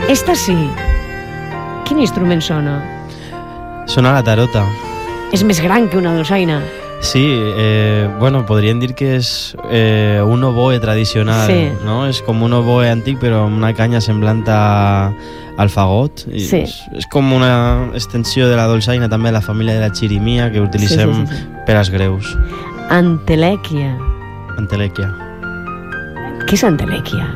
Esta sí. Quin instrument sona? Sona la tarota. És més gran que una dolçaina. Sí, bueno, podríem dir que és un oboe tradicional, Sí. no? És com un oboe antic però amb una canya semblant al fagot. I Sí. és com una extensió de la dolçaina, també de la família de la xirimia, que utilitzem Sí. per als greus. Entelèquia. Entelèquia. Què és entelèquia?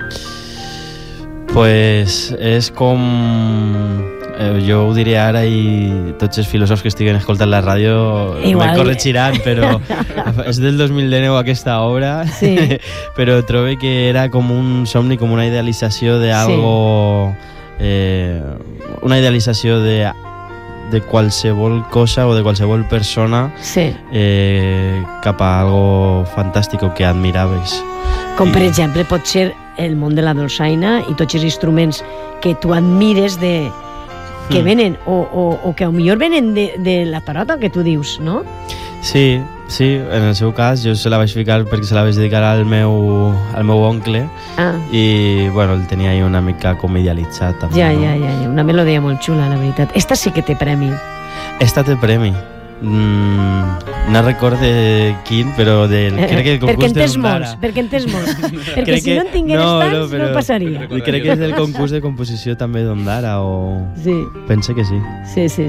Pues és com... jo ho diré ara i tots els filòsofs que estiguen escoltant la ràdio Igual. me corregiran, però és del 2019 aquesta obra, Sí. però trobo que era com un somni, com una idealització de algo, una idealització de qualsevol cosa o de qualsevol persona Sí. cap a algo fantàstic que admiraves. Com per exemple pot ser el món de la dolçaina i tots els instruments que tu admires que venen o que potser venen de la tarota que tu dius, no? Sí, en el seu cas jo se la vaig ficar perquè se la vaig dedicar al meu oncle i bueno, el tenia ahí una mica com idealitzat també, Ja, no? una melodia molt xula, la veritat. Esta sí que té premi. Esta té premi. No recorde quin, però crec que el concurs d'Ondara. Perquè en tens molts. Perquè si no en tingueres tants, no passaria. Crec que és del concurs de composició també d'Ondara o... Sí. Pense que sí. Sí.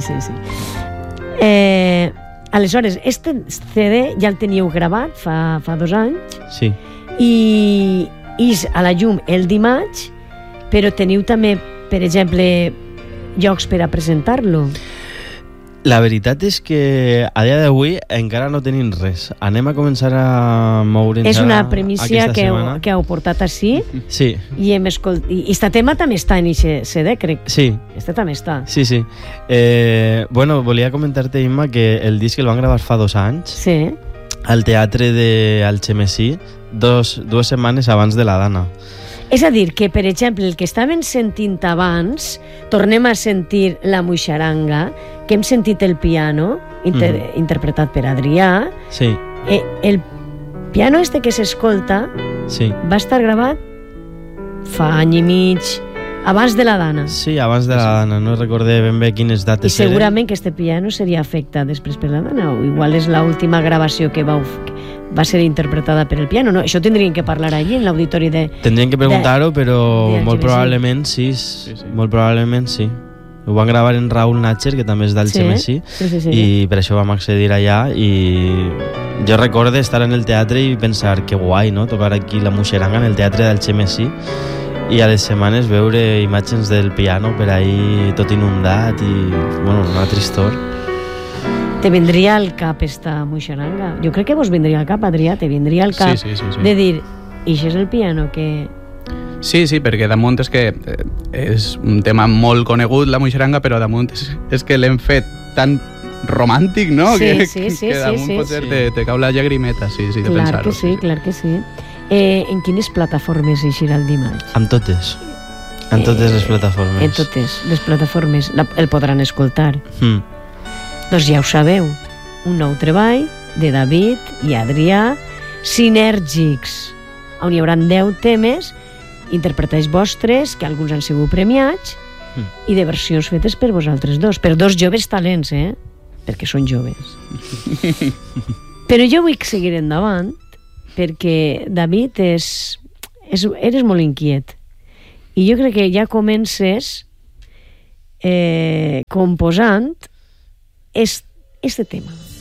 Aleshores, este CD ja el teníeu gravat fa 2 anys Sí. i és a la llum el dimarts, però teniu també, per exemple, llocs per a presentar-lo. La veritat és que a dia d'avui encara no tenim res. Anem a començar a moure'ns És una premissa que heu portat així sí. i hem escoltat. I este tema també està en aquest CD, crec. Sí. Este també està. Sí. Bueno, volia comentar-te, Imma, que el disc el van gravar fa 2 anys Sí. al teatre d'Algemesí, 2 setmanes abans de la Dana. És a dir, que, per exemple, el que estàvem sentint abans, tornem a sentir la muixaranga, que hem sentit el piano, interpretat per Adrià. Sí. El piano este que s'escolta Sí. va estar gravat fa any i mig, abans de la Dana. Sí, abans de la Dana. No recordé ben bé quines I dates segurament que este piano seria afectat després per la Dana, o igual és l'última gravació que va ser interpretada per el piano, no? Això tindrien que parlar allí, en l'auditori de... Tendrien que preguntar-ho, però de molt probablement sí. Molt probablement sí. Ho van gravar en Raúl Natcher, que també és d'Algemesí, Sí. i per això vam accedir allà i jo recorde estar en el teatre i pensar que guai, no?, tocar aquí la muixeranga en el teatre d'Algemesí i a les setmanes veure imatges del piano per ahí tot inundat i, bueno, una tristor. Te vendria al cap esta muixaranga? Jo crec que vos vendria al cap, Adrià, te vendria al cap Sí. de dir, i això és el piano que... Sí, perquè damunt és que és un tema molt conegut, la muixeranga, però damunt és que l'hem fet tan romàntic, no? Sí, que damunt potser te cau la llagrimeta, sí, de pensar-ho. Clar que sí. En quines plataformes eixirà el dimarts? Amb totes. En totes les plataformes. En totes les plataformes. El podran escoltar. Doncs ja ho sabeu, un nou treball de David i Adrià, sinèrgics, on hi haurà 10 temes, interpretats vostres, que alguns han sigut premiats, i de versions fetes per vosaltres dos, per 2 joves talents, perquè són joves. Però jo vull seguir endavant, perquè David eres molt inquiet, i jo crec que ja comences composant este tema.